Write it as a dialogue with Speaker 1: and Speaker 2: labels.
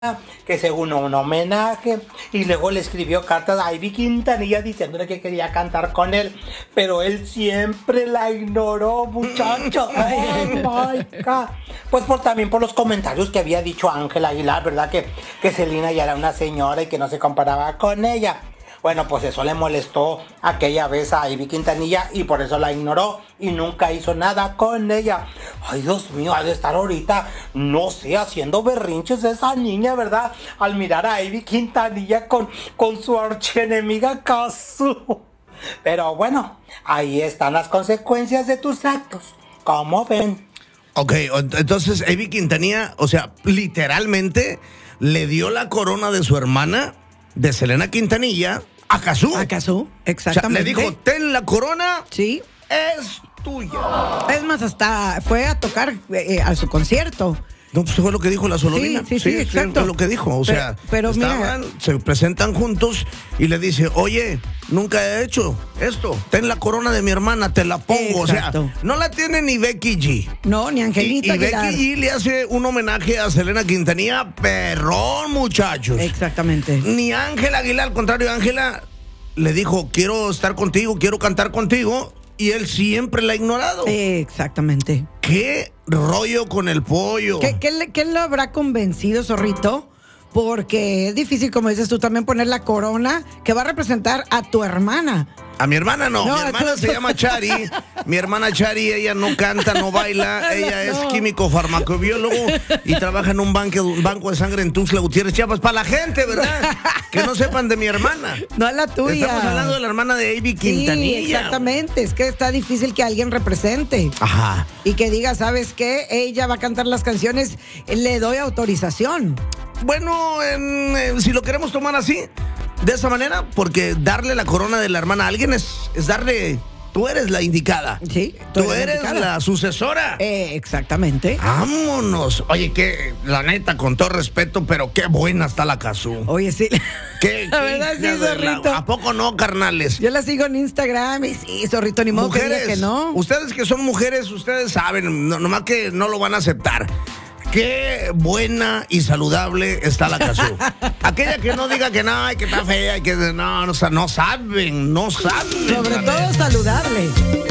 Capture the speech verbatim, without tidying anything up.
Speaker 1: que según un homenaje, y luego le escribió cartas a Ivy Quintanilla diciéndole que quería cantar con él, pero él siempre la ignoró, muchacho. Ay, my God. Pues por, también por los comentarios que había dicho Ángela Aguilar, ¿verdad? Que, que Selena ya era una señora y que no se comparaba con ella. Bueno, pues eso le molestó aquella vez a Ivy Quintanilla y por eso la ignoró y nunca hizo nada con ella. Ay, Dios mío, ha de estar ahorita, no sé, haciendo berrinches esa niña, ¿verdad? Al mirar a Ivy Quintanilla con, con su archienemiga Cazzu. Pero bueno, ahí están las consecuencias de tus actos. ¿Cómo ven?
Speaker 2: Ok, entonces Ivy Quintanilla, o sea, literalmente le dio la corona de su hermana, de Selena Quintanilla, a Cazzu.
Speaker 3: A Cazzu, exactamente.
Speaker 2: O sea, le dijo, ten la corona.
Speaker 3: Sí.
Speaker 2: Es tuya.
Speaker 3: Es más, hasta fue a tocar eh, a su concierto.
Speaker 2: No, pues fue lo que dijo la Solorina.
Speaker 3: Sí, sí, sí, exacto.
Speaker 2: Fue lo que dijo, o
Speaker 3: pero,
Speaker 2: sea,
Speaker 3: pero
Speaker 2: estaban,
Speaker 3: mira,
Speaker 2: se presentan juntos y le dice, oye, nunca he hecho esto, ten la corona de mi hermana, te la pongo.
Speaker 3: Exacto.
Speaker 2: O sea, no la tiene ni Becky G.
Speaker 3: No, ni Angelita
Speaker 2: Y, y
Speaker 3: Aguilar.
Speaker 2: Becky G le hace un homenaje a Selena Quintanilla, perrón, muchachos.
Speaker 3: Exactamente.
Speaker 2: Ni Ángela Aguilar, al contrario, Ángela le dijo, quiero estar contigo, quiero cantar contigo, y él siempre la ha ignorado.
Speaker 3: Exactamente.
Speaker 2: ¿Qué rollo con el pollo?
Speaker 3: ¿Qué, qué, le- qué lo habrá convencido, Zorrito? Porque es difícil, como dices tú, también poner la corona que va a representar a tu hermana.
Speaker 2: A mi hermana no,
Speaker 3: No,
Speaker 2: mi hermana
Speaker 3: tú-
Speaker 2: se llama Chari. Mi hermana Chari, ella no canta, no baila, ella es
Speaker 3: No.
Speaker 2: químico farmacobiólogo y trabaja en un banco, un banco de sangre en Tuxtla Gutiérrez, Chiapas. Para la gente, ¿verdad? Que no sepan de mi hermana.
Speaker 3: No es la tuya.
Speaker 2: Estamos hablando de la hermana de Ivy
Speaker 3: Sí,
Speaker 2: Quintanilla.
Speaker 3: exactamente. Es que está difícil que alguien represente.
Speaker 2: Ajá.
Speaker 3: Y que diga, ¿sabes qué? Ella va a cantar las canciones, le doy autorización.
Speaker 2: Bueno, en, eh, si lo queremos tomar así, de esa manera, porque darle la corona de la hermana a alguien es, es darle, tú eres la indicada.
Speaker 3: Sí,
Speaker 2: Tú eres la sucesora.
Speaker 3: Eh, exactamente.
Speaker 2: Vámonos. Oye, que la neta, con todo respeto, pero qué buena está la Cazzu.
Speaker 3: Oye, sí.
Speaker 2: ¿Qué,
Speaker 3: La
Speaker 2: qué
Speaker 3: verdad, sí,
Speaker 2: hija de la-
Speaker 3: Zorrito.
Speaker 2: ¿A poco no, carnales?
Speaker 3: Yo la sigo en Instagram y sí, Zorrito, ni modo que diga
Speaker 2: Mujeres,
Speaker 3: que no.
Speaker 2: ustedes que son mujeres, ustedes saben, no, nomás que no lo van a aceptar. Qué buena y saludable está la Cazzu. Aquella que no diga que no, que está fea y que no, no, no saben, no saben.
Speaker 3: Sobre todo saludable.